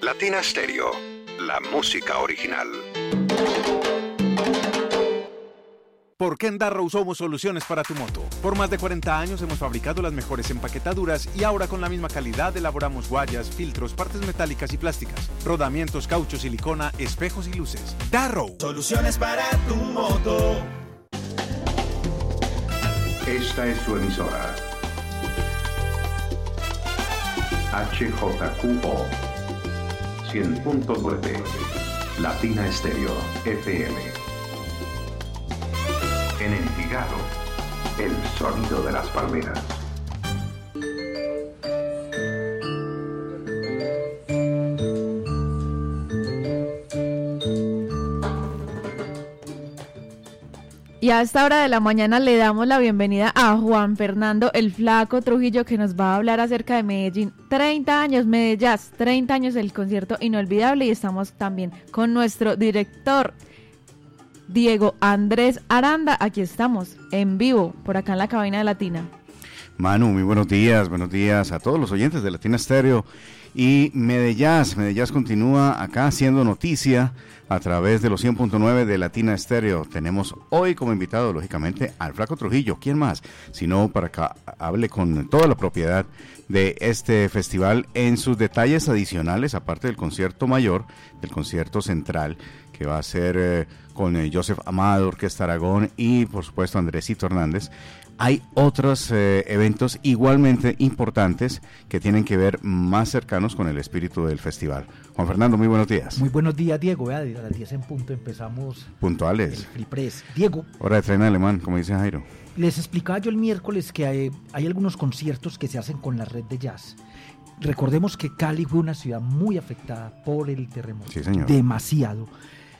Latina Stereo, la música original. ¿Por qué en Darrow somos soluciones para tu moto? Por más de 40 años hemos fabricado las mejores empaquetaduras y ahora con la misma calidad elaboramos guayas, filtros, partes metálicas y plásticas, rodamientos, caucho, silicona, espejos y luces. Darrow. Soluciones para tu moto. Esta es su emisora. HJQO 100.9 Latina Stereo FM. En Envigado, el sonido de las palmeras. Y a esta hora de la mañana le damos la bienvenida a Juan Fernando el Flaco Trujillo, que nos va a hablar acerca de Medellín. 30 años, Medellín, 30 años del concierto inolvidable, y estamos también con nuestro director Diego Andrés Aranda. Aquí estamos en vivo por acá en la cabina de Latina. Manu, muy buenos días a todos los oyentes de Latina Stereo. Y Medellín continúa acá haciendo noticia a través de los 100.9 de Latina Stereo. Tenemos hoy como invitado, lógicamente, al Flaco Trujillo. ¿Quién más? Sino para que hable con toda la propiedad de este festival en sus detalles adicionales, aparte del concierto mayor, del concierto central, que va a ser con Joseph Amado, Orquesta Aragón y, por supuesto, Andresito Hernández. Hay otros eventos igualmente importantes que tienen que ver más cercanos con el espíritu del festival. Juan Fernando, muy buenos días. Muy buenos días, Diego. A las 10 en punto empezamos. Puntuales. El Free Press. Diego. Hora de tren alemán, como dice Jairo. Les explicaba yo el miércoles que hay algunos conciertos que se hacen con la red de jazz. Recordemos que Cali fue una ciudad muy afectada por el terremoto. Sí, señor. Demasiado.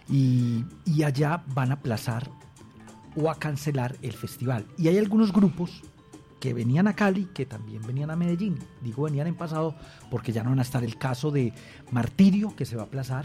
Y allá van a aplazar o a cancelar el festival. Y hay algunos grupos que venían a Cali, que también venían a Medellín. Digo venían en pasado porque ya no van a estar. El caso de Martirio, que se va a aplazar.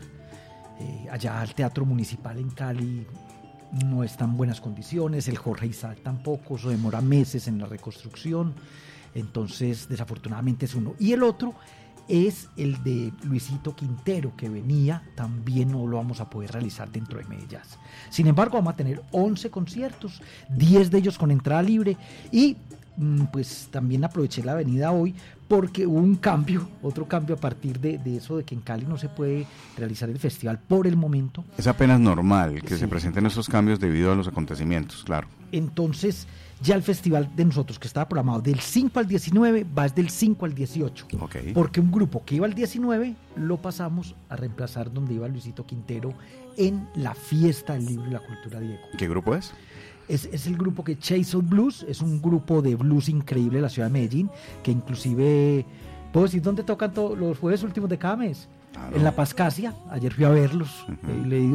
Allá el Teatro Municipal en Cali no está en buenas condiciones, el Jorge Isaac tampoco, eso demora meses en la reconstrucción. Entonces, desafortunadamente es uno. Y el otro es el de Luisito Quintero, que venía, también no lo vamos a poder realizar dentro de Medellín. Sin embargo, vamos a tener 11 conciertos, 10 de ellos con entrada libre, y pues también aproveché la avenida hoy porque hubo un cambio, otro cambio a partir de eso de que en Cali no se puede realizar el festival por el momento. Es apenas normal que sí se presenten esos cambios debido a los acontecimientos, claro. Entonces, ya el festival de nosotros, que estaba programado del 5 al 19, va del 5 al 18. Okay. Porque un grupo que iba al 19 lo pasamos a reemplazar donde iba Luisito Quintero en la Fiesta del Libro y la Cultura, Diego. ¿Qué grupo es? Es el grupo que Chase of Blues, es un grupo de blues increíble de la ciudad de Medellín, que inclusive, ¿puedo decir dónde tocan los jueves últimos de cada mes? Claro. En La Pascasia. Ayer fui a verlos, le digo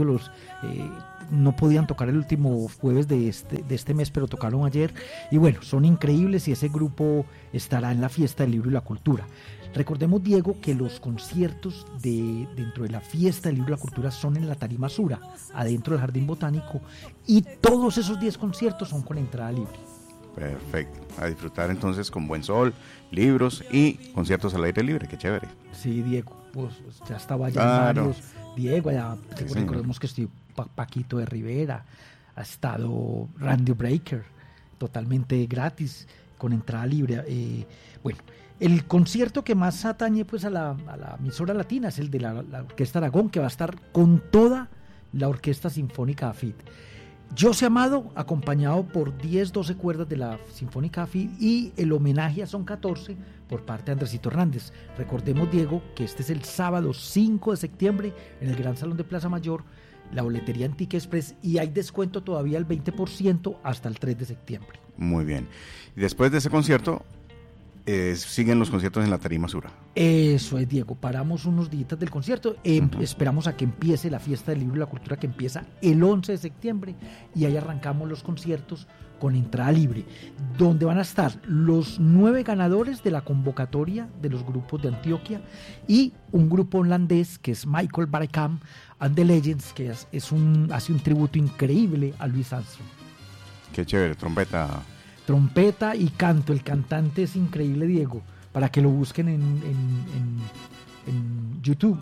no podían tocar el último jueves de este mes, pero tocaron ayer, y bueno, son increíbles, y ese grupo estará en la Fiesta del Libro y la Cultura. Recordemos, Diego, que los conciertos dentro de la Fiesta del Libro y la Cultura son en la Tarima Sura, adentro del Jardín Botánico, y todos esos 10 conciertos son con entrada libre. Perfecto, a disfrutar entonces con buen sol, libros y conciertos al aire libre, qué chévere. Sí, Diego, pues ya estaba allá claro. varios, Diego, allá Sí, recordemos que estuvo Paquito de Rivera, ha estado Randy Breaker, totalmente gratis, con entrada libre. Bueno, el concierto que más atañe pues a la emisora latina es el de la Orquesta Aragón, que va a estar con toda la Orquesta Sinfónica AFID. José Amado, acompañado por 10-12 cuerdas de la Sinfónica AFID, y el homenaje a Son 14 por parte de Andresito Hernández. Recordemos, Diego, que este es el sábado 5 de septiembre en el Gran Salón de Plaza Mayor, la boletería en Ticket Express, y hay descuento todavía al 20% hasta el 3 de septiembre. Muy bien. Y después de ese concierto, siguen los conciertos en la Tarima Sura. Eso es, Diego. Paramos unos días del concierto. Esperamos a que empiece la Fiesta del Libro y la Cultura, que empieza el 11 de septiembre. Y ahí arrancamos los conciertos con entrada libre, donde van a estar los 9 ganadores de la convocatoria de los grupos de Antioquia y un grupo holandés que es Michael Barekam and the Legends, que hace un tributo increíble a Louis Armstrong. Qué chévere, trompeta y canto. El cantante es increíble, Diego, para que lo busquen en YouTube.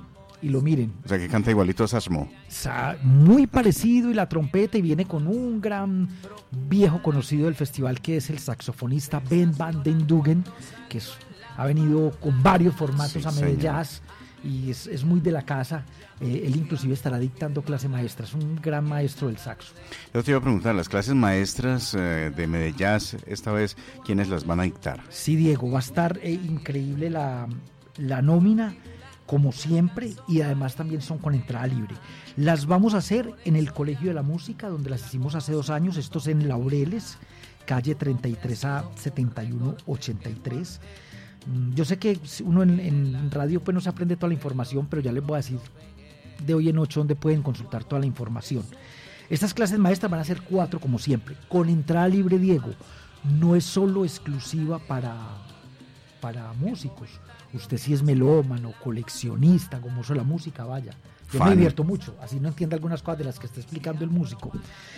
y lo miren. O sea, que canta igualito a Sasmo. Muy parecido, y la trompeta, y viene con un gran viejo conocido del festival que es el saxofonista Ben Van Den Duggen, que ha venido con varios formatos a Medellín y es muy de la casa. Él inclusive estará dictando clase maestra, es un gran maestro del saxo. Yo te iba a preguntar, las clases maestras de Medellín, esta vez, ¿quiénes las van a dictar? Sí, Diego, va a estar increíble la nómina, como siempre, y además también son con entrada libre. Las vamos a hacer en el Colegio de la Música, donde las hicimos hace 2 años, esto es en Laureles, calle 33A 7183. Yo sé que uno en radio pues no se aprende toda la información, pero ya les voy a decir de hoy en 8 donde pueden consultar toda la información. Estas clases maestras van a ser 4 como siempre, con entrada libre, Diego. No es solo exclusiva para músicos. Usted si es melómano, coleccionista, gomoso de la música, vaya. Yo me divierto mucho, así no entiende algunas cosas de las que está explicando el músico.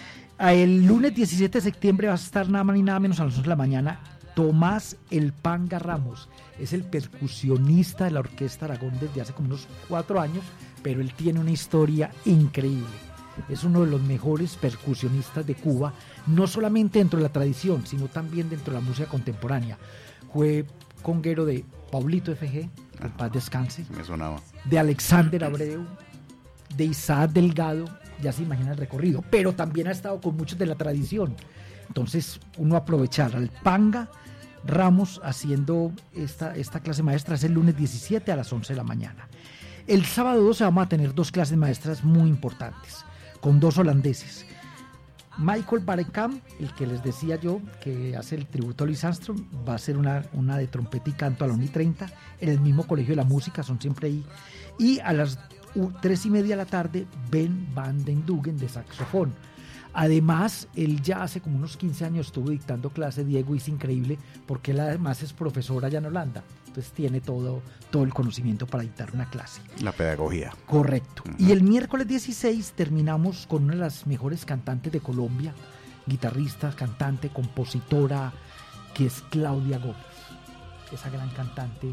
El lunes 17 de septiembre va a estar nada más ni nada menos a las 11 de la mañana Tomás El Panga Ramos. Es el percusionista de la Orquesta Aragón desde hace como unos 4 años, pero él tiene una historia increíble. Es uno de los mejores percusionistas de Cuba, no solamente dentro de la tradición, sino también dentro de la música contemporánea. Fue conguero de Pablito F.G., en paz descanse, me sonaba, de Alexander Abreu, de Isaac Delgado, ya se imagina el recorrido, pero también ha estado con muchos de la tradición. Entonces, uno aprovechar al Panga Ramos haciendo esta clase maestra. Es el lunes 17 a las 11 de la mañana. El sábado 12 vamos a tener 2 clases maestras muy importantes, con 2 holandeses. Michael Barekam, el que les decía yo, que hace el tributo a Louis Armstrong, va a hacer una de trompeta y canto a la 1:30 en el mismo Colegio de la Música, son siempre ahí. Y a las 3:30 de la tarde, Ben Van Den Duggen de saxofón. Además, él ya hace como unos 15 años estuvo dictando clase, Diego, y es increíble porque él además es profesor allá en Holanda. Entonces tiene todo el conocimiento para dictar una clase. La pedagogía. Correcto. Uh-huh. Y el miércoles 16 terminamos con una de las mejores cantantes de Colombia, guitarrista, cantante, compositora, que es Claudia Gómez. Esa gran cantante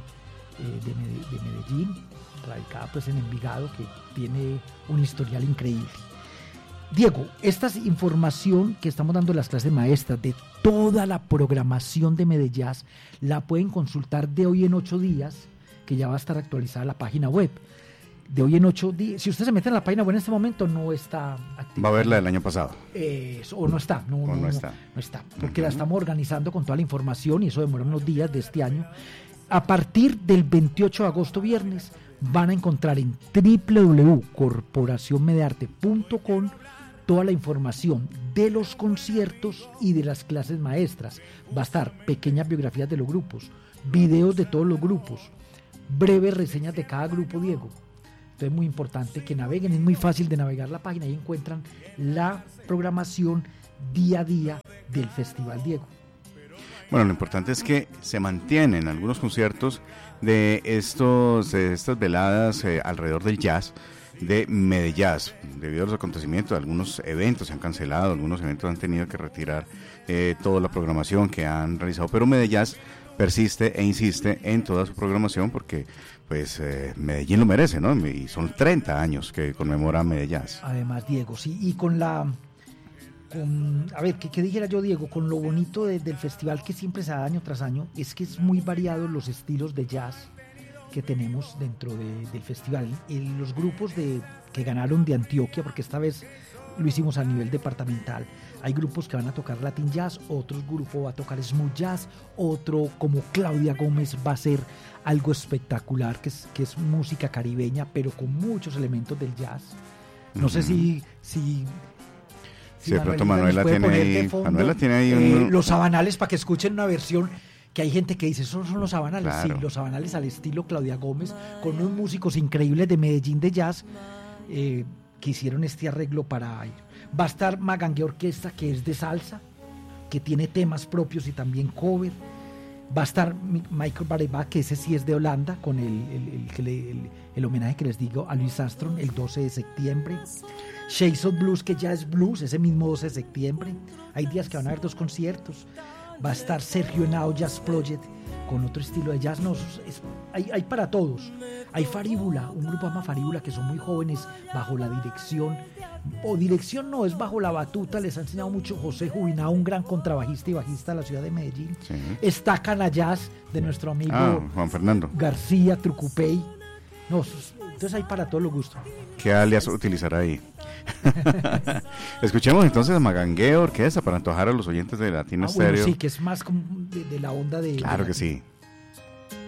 de Medellín, radicada pues en Envigado, que tiene un historial increíble. Diego, esta información que estamos dando en las clases maestras de toda la programación de Medellín la pueden consultar de hoy en 8 días, que ya va a estar actualizada la página web. De hoy en 8 días, si usted se mete en la página web en este momento, no está activa. Va a ver la del año pasado. O no está. No está, porque la estamos organizando con toda la información y eso demora unos días de este año. A partir del 28 de agosto, viernes, van a encontrar en www.corporacionmedearte.com toda la información de los conciertos y de las clases maestras. Va a estar pequeñas biografías de los grupos, videos de todos los grupos, breves reseñas de cada grupo, Diego. Entonces es muy importante que naveguen, es muy fácil de navegar la página y encuentran la programación día a día del Festival, Diego. Bueno, lo importante es que se mantienen algunos conciertos de estas veladas alrededor del jazz de Medellín. Debido a los acontecimientos, algunos eventos se han cancelado, algunos eventos han tenido que retirar toda la programación que han realizado, pero Medellín persiste e insiste en toda su programación porque pues Medellín lo merece, ¿no? Y son 30 años que conmemora Medellín. Además, Diego, sí, y a ver, ¿qué dijera yo, Diego? Con lo bonito del festival que siempre se da año tras año, es que es muy variado los estilos de jazz que tenemos dentro del festival. Los grupos que ganaron de Antioquia, porque esta vez lo hicimos a nivel departamental, hay grupos que van a tocar Latin Jazz, otros grupos va a tocar Smooth Jazz, otro como Claudia Gómez va a hacer algo espectacular, que es música caribeña, pero con muchos elementos del jazz. No sé si de pronto Manuela tiene ahí los Sabanales, para que escuchen una versión, que hay gente que dice, esos son los Sabanales. Claro. Sí, los Sabanales al estilo Claudia Gómez, con unos músicos increíbles de Medellín de jazz, que hicieron este arreglo para ir. Va a estar Magangue Orquesta, que es de salsa, que tiene temas propios y también cover. Va a estar Michael Barekam, que ese sí es de Holanda, con el homenaje que les digo a Louis Armstrong, el 12 de septiembre. Shades of Blues, que ya es blues, ese mismo 12 de septiembre. Hay días que van a haber 2 conciertos. va a estar Sergio Henao Jazz Project con otro estilo de jazz. No, hay para todos. Hay Faríbula, un grupo llama Faríbula, que son muy jóvenes, bajo la dirección, o dirección no, es bajo la batuta, les ha enseñado mucho José Jubinao, un gran contrabajista y bajista de la ciudad de Medellín. Sí. Está Canajazz, de nuestro amigo Juan Fernando García Trucupey. No, entonces hay para todos los gustos. ¿Qué alias utilizará ahí? Escuchemos entonces a Magangueo Orquesta para antojar a los oyentes de Latina Stereo. Bueno, sí, que es más como de la onda de... Claro que sí.